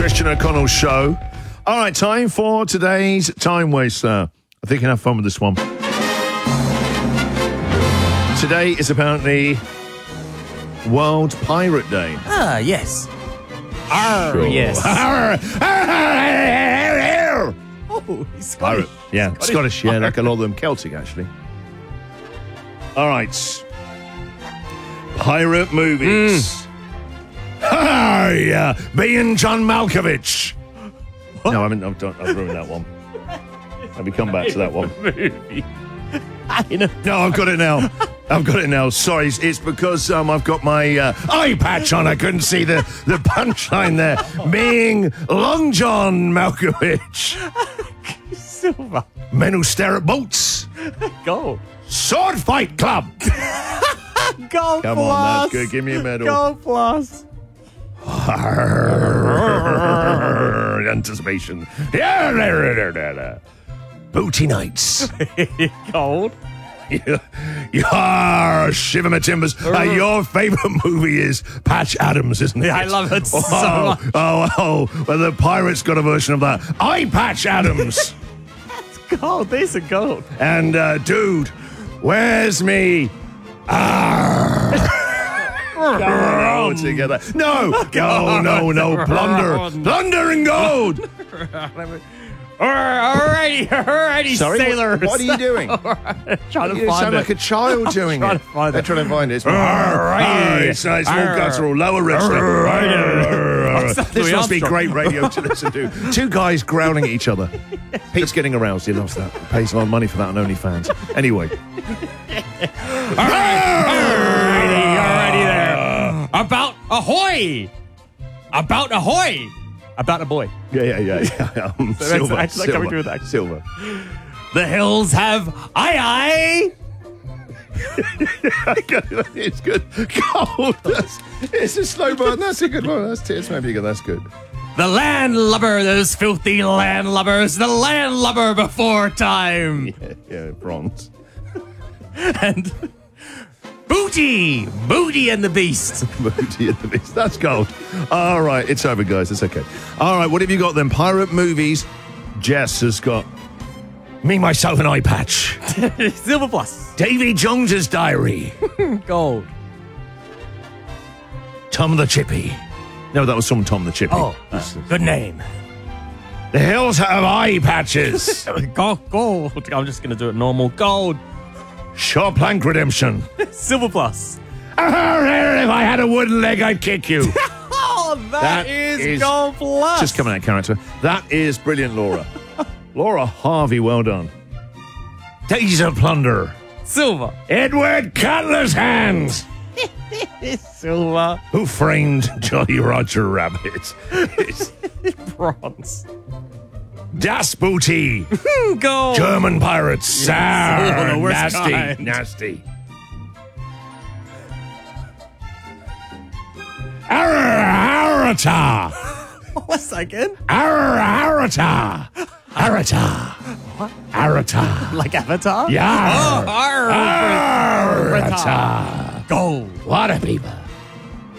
Christian O'Connell Show. All right, time for today's Time Waster. I think you can have fun with this one. Today is apparently World Pirate Day. Ah, yes. Sure. Yes. Oh, he's Scottish. Pirate. Yeah, Scottish. Yeah, like a lot of them. Celtic, actually. All right. Pirate movies. Yeah, being John Malkovich. What? No, I've ruined that one. Let me come back to that one. No, I've got it now. Sorry, it's because I've got my eye patch on. I couldn't see the punchline there. Being Long John Malkovich. Silver. Men who stare at boats. Gold. Sword Fight Club. Gold Come plus. on, that's good. Give me a medal. Gold plus. Anticipation. Booty Nights. Gold. Shiver my timbers. Your favourite movie is Patch Adams, isn't it? Yeah, I love it so much. Well, the Pirates got a version of that. I Patch Adams. Gold. These are gold. And, dude, where's me? Go together. No. Plunder and gold. Alrighty, Sorry, sailors. what are you doing? Trying to You find sound it. like a child doing Trying it. to find They're it. trying to find it. Alrighty. Small guttural, lower register. This must be great radio to listen to. Two guys growling at each other. Pete's getting aroused. He loves that. Pays a lot of money for that on OnlyFans. Anyway. Alrighty there. About ahoy. About a boy. Yeah. Silver. actually coming through that. Silver. The hills have aye. It's good. Gold. It's a slow burn. That's a good one. That's maybe good. That's good. The landlubber, those filthy landlubbers, the landlubber before time. Yeah, bronze. And Booty and the Beast. Booty and the Beast. That's gold. All right, it's over, guys. It's okay. All right, what have you got then? Pirate movies. Jess has got Me, Myself, and Eye Patch. Silver plus. Davy Jones's Diary. Gold. Tom the Chippy. No, that was from Tom the Chippy. Oh, good name. The hills have eye patches. Gold. I'm just going to do it normal. Gold. Shaw Plank Redemption. Silver plus. If I had a wooden leg, I'd kick you. Oh, that is gold plus. Just coming out of character. That is brilliant, Laura. Laura Harvey, well done. Days of Plunder. Silver. Edward Cutler's Hands. Silver. Who Framed Jolly Roger Rabbit? Bronze. Das Booty. Gold. German pirates. Sour. the worst Nasty. kind. Nasty. Arata. What's that again? Arata. Arata. What? Arata. Like Avatar? Yeah. Oh, Arata. Gold. What a people.